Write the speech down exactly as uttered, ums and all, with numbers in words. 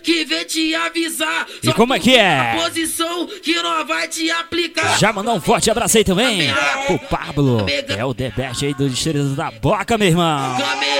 que vem te avisar. E como é que é? A posição que nós vai te aplicar. Já mandar um forte abraço aí também o Pablo, é o The Best aí do Distrito da Boca, meu irmão.